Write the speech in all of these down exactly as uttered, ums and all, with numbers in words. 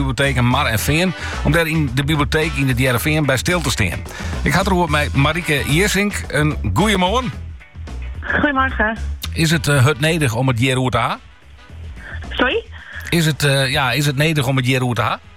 bibliotheek in Mar en Veen, om daar in de bibliotheek in het Jereveen bij stil te staan. Ik had er met Marieke Jersink. Een goeiemorgen. Goedemorgen. Is het uh, het nedig om het Jeroen te hebben? Sorry? Is het, uh, ja, is het nedig om het Jeroen te hebben?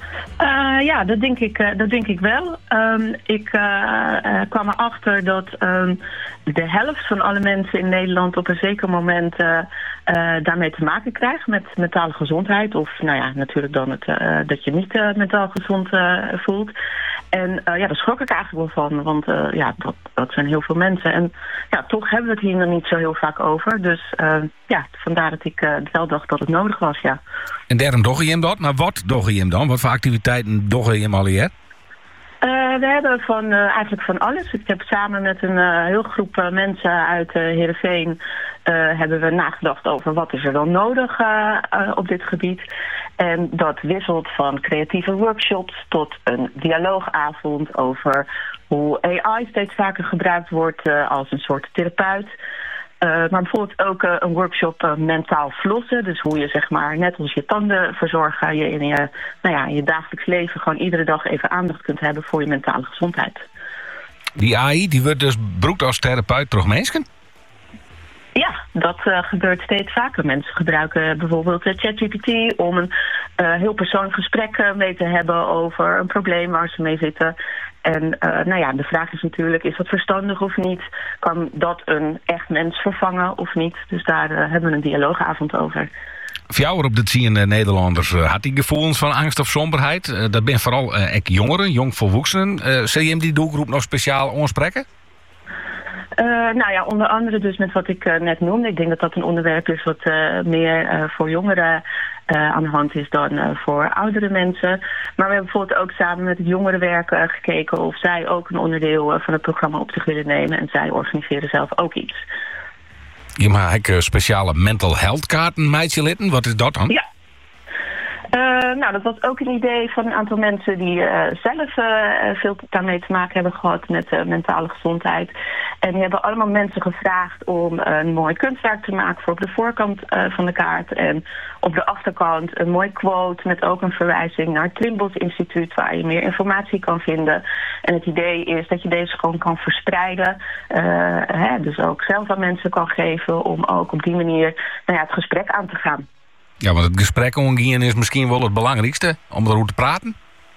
Uh, ja, dat denk ik, uh, dat denk ik wel. Um, ik uh, uh, kwam erachter dat um, de helft van alle mensen in Nederland op een zeker moment uh, uh, daarmee te maken krijgt met mentale gezondheid. Of nou ja, natuurlijk dan het, uh, dat je niet uh, mentaal gezond uh, voelt. En uh, ja, daar schrok ik eigenlijk wel van, want uh, ja, dat, dat zijn heel veel mensen. En ja, toch hebben we het hier nog niet zo heel vaak over. Dus uh, ja, vandaar dat ik uh, wel dacht dat het nodig was, ja. En daarom dogge je hem dat? Maar wat dogge je hem dan? Wat voor activiteiten dogge je hem al hier? Uh, we hebben van, uh, eigenlijk van alles. Ik heb samen met een uh, heel groep uh, mensen uit uh, Heerenveen uh, hebben we nagedacht over wat is er dan nodig uh, uh, op dit gebied. En dat wisselt van creatieve workshops tot een dialoogavond over hoe A I steeds vaker gebruikt wordt uh, als een soort therapeut. Uh, maar bijvoorbeeld ook uh, een workshop uh, mentaal flossen. Dus hoe je zeg maar net als je tanden verzorgen, je in je, nou ja, in je dagelijks leven gewoon iedere dag even aandacht kunt hebben voor je mentale gezondheid. Die A I die wordt dus broekt als therapeut door mensen? Ja, dat uh, gebeurt steeds vaker. Mensen gebruiken bijvoorbeeld uh, ChatGPT om een uh, heel persoonlijk gesprek uh, mee te hebben over een probleem waar ze mee zitten. En uh, nou ja, de vraag is natuurlijk, is dat verstandig of niet? Kan dat een echt mens vervangen of niet? Dus daar uh, hebben we een dialoogavond over. Voor jou op dat zien uh, Nederlanders, uh, had die gevoelens van angst of somberheid? Uh, dat ben vooral uh, ek jongeren, jongvolwassenen. Uh, zul je hem die doelgroep nog speciaal aanspreken? Uh, nou ja, onder andere dus met wat ik uh, net noemde. Ik denk dat dat een onderwerp is wat uh, meer uh, voor jongeren uh, aan de hand is dan uh, voor oudere mensen. Maar we hebben bijvoorbeeld ook samen met het jongerenwerk uh, gekeken of zij ook een onderdeel uh, van het programma op zich willen nemen. En zij organiseren zelf ook iets. Je maakt uh, speciale mental health kaarten, meidje litten. Wat is dat dan? Ja. Uh, nou, dat was ook een idee van een aantal mensen die uh, zelf uh, veel daarmee te maken hebben gehad met uh, mentale gezondheid. En die hebben allemaal mensen gevraagd om een mooi kunstwerk te maken voor op de voorkant uh, van de kaart. En op de achterkant een mooi quote met ook een verwijzing naar het Trimbos Instituut waar je meer informatie kan vinden. En het idee is dat je deze gewoon kan verspreiden. Uh, hè, dus ook zelf aan mensen kan geven om ook op die manier nou ja, het gesprek aan te gaan. Ja, want het gesprek omgaan is misschien wel het belangrijkste, om erover te praten.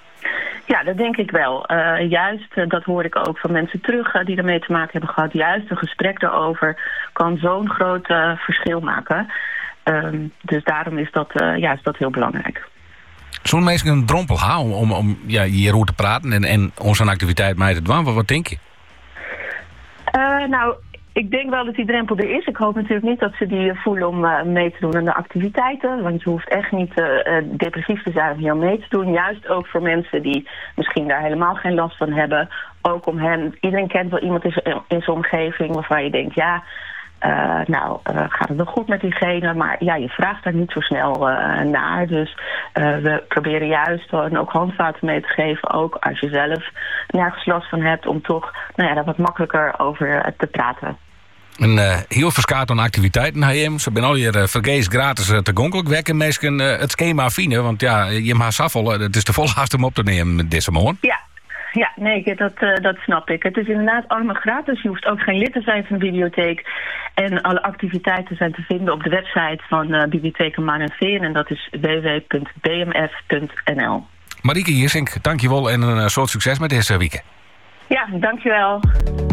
Ja, dat denk ik wel. Uh, juist, uh, dat hoor ik ook van mensen terug uh, die ermee te maken hebben gehad. Juist een gesprek daarover kan zo'n groot uh, verschil maken. Um, dus daarom is dat, uh, ja, is dat heel belangrijk. Zo'n mensen een drompel houden om, om ja, hierover te praten en, en onze activiteit mee te doen. Wat, wat denk je? Uh, nou... Ik denk wel dat die drempel er is. Ik hoop natuurlijk niet dat ze die voelen om uh, mee te doen aan de activiteiten. Want je hoeft echt niet uh, depressief te zijn om hier mee te doen. Juist ook voor mensen die misschien daar helemaal geen last van hebben. Ook om hen, iedereen kent wel iemand in zijn, in zijn omgeving waarvan je denkt, ja, uh, nou, uh, gaat het wel goed met diegene? Maar ja, je vraagt daar niet zo snel uh, naar. Dus uh, we proberen juist uh, ook handvaten mee te geven. Ook als je zelf nergens last van hebt, om toch nou ja, daar wat makkelijker over uh, te praten. Een uh, heel verskaat aan activiteiten hebben. Ze zijn al hier uh, vergees gratis uh, te gonkelijk wekken. Mensen uh, het schema vinden, want ja, je mag saffel. Het is te vol haast om op te nemen deze morgen. Ja. Ja, nee, dat, uh, dat snap ik. Het is inderdaad allemaal gratis. Je hoeft ook geen lid te zijn van de bibliotheek. En alle activiteiten zijn te vinden op de website van uh, Bibliotheek Mar en Veen. En dat is w w w punt b m f punt n l. Marieke Jersink, dankjewel en een uh, soort succes met deze week. Ja, dankjewel.